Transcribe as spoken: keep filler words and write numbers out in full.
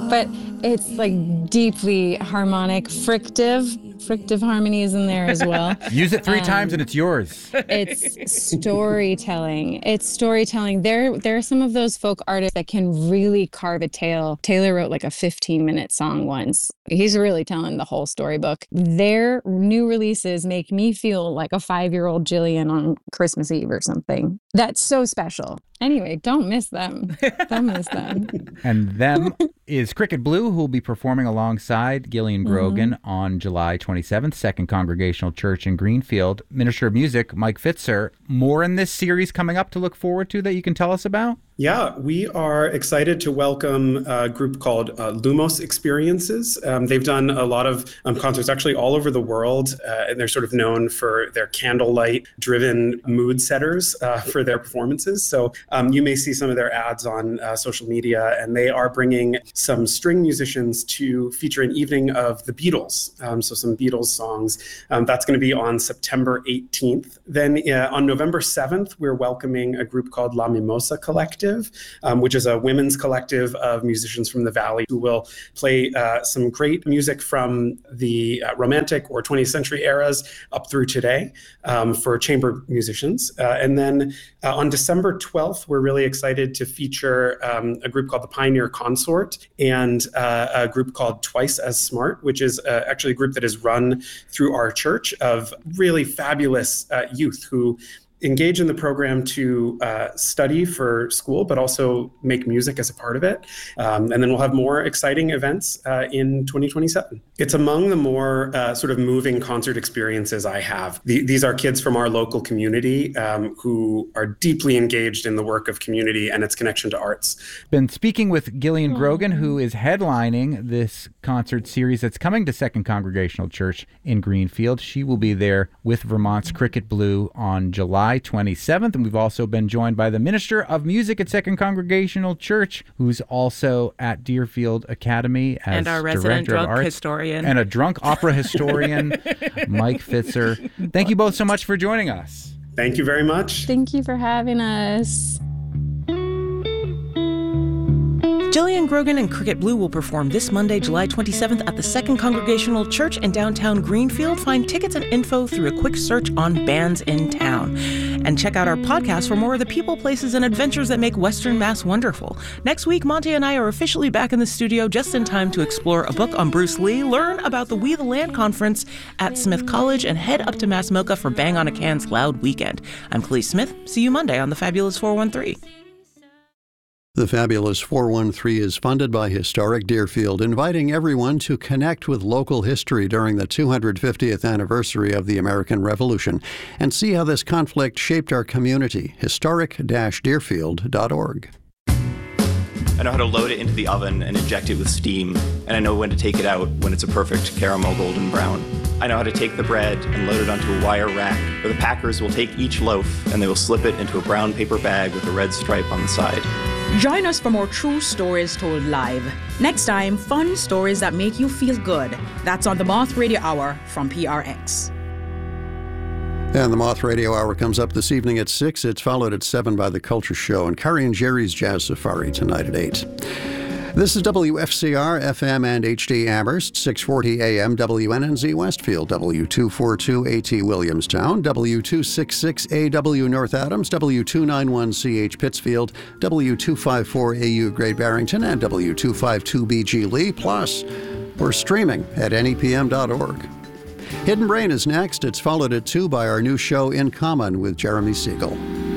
but it's like deeply harmonic, frictive. Frictive harmonies in there as well. Use it three um, times and it's yours. It's storytelling. It's storytelling. There, there are some of those folk artists that can really carve a tale. Taylor wrote like a fifteen minute song once. He's really telling the whole storybook. Their new releases make me feel like a five-year-old Jillian on Christmas Eve or something. That's so special. Anyway, don't miss them. Don't miss them. And them is Cricket Blue, who will be performing alongside Gillian Grogan mm-hmm. on July twenty-seventh, Second Congregational Church in Greenfield. Minister of Music, Mike Fitzer. More in this series coming up to look forward to that you can tell us about? Yeah, we are excited to welcome a group called uh, Lumos Experiences. Um, they've done a lot of um, concerts actually all over the world, uh, and they're sort of known for their candlelight-driven mood setters uh, for their performances. So um, you may see some of their ads on uh, social media, and they are bringing some string musicians to feature an evening of the Beatles, um, so some Beatles songs. Um, that's going to be on September eighteenth. Then uh, on November seventh, we're welcoming a group called La Mimosa Collective, Um, which is a women's collective of musicians from the Valley who will play uh, some great music from the uh, Romantic or twentieth century eras up through today um, for chamber musicians. Uh, and then uh, on December twelfth, we're really excited to feature um, a group called the Pioneer Consort and uh, a group called Twice as Smart, which is uh, actually a group that is run through our church of really fabulous uh, youth who engage in the program to uh, study for school, but also make music as a part of it. Um, and then we'll have more exciting events uh, in twenty twenty-seven. It's among the more uh, sort of moving concert experiences I have. The, these are kids from our local community um, who are deeply engaged in the work of community and its connection to arts. Been speaking with Gillian Grogan, who is headlining this concert series that's coming to Second Congregational Church in Greenfield. She will be there with Vermont's Cricket Blue on July twenty-seventh. And we've also been joined by the Minister of Music at Second Congregational Church, who's also at Deerfield Academy as and our resident Director drunk of Arts, historian. And a drunk opera historian, Mike Fitzer. Thank you both so much for joining us. Thank you very much. Thank you for having us. Gillian Grogan and Cricket Blue will perform this Monday, July twenty-seventh at the Second Congregational Church in downtown Greenfield. Find tickets and info through a quick search on Bands in Town. And check out our podcast for more of the people, places, and adventures that make Western Mass wonderful. Next week, Monty and I are officially back in the studio just in time to explore a book on Bruce Lee, learn about the We the Land conference at Smith College, and head up to Massmoka for Bang on a Can's Loud Weekend. I'm Khalees Smith. See you Monday on the Fabulous four one three. The Fabulous four one three is funded by Historic Deerfield, inviting everyone to connect with local history during the two hundred fiftieth anniversary of the American Revolution and see how this conflict shaped our community. historic dash deerfield dot org. I know how to load it into the oven and inject it with steam, and I know when to take it out when it's a perfect caramel golden brown. I know how to take the bread and load it onto a wire rack, where the packers will take each loaf and they will slip it into a brown paper bag with a red stripe on the side. Join us for more true stories told live. Next time, fun stories that make you feel good. That's on the Moth Radio Hour from P R X. And the Moth Radio Hour comes up this evening at six. It's followed at seven by The Culture Show and Kari and Jerry's Jazz Safari tonight at eight. This is W F C R, F M and H D Amherst, six forty A M, W N N Z Westfield, W two forty-two A T Williamstown, W two sixty-six A W North Adams, W two ninety-one C H Pittsfield, W two fifty-four A U Great Barrington, and W two fifty-two B G Lee. Plus, we're streaming at N E P M dot org. Hidden Brain is next. It's followed at two by our new show In Common with Jeremy Siegel.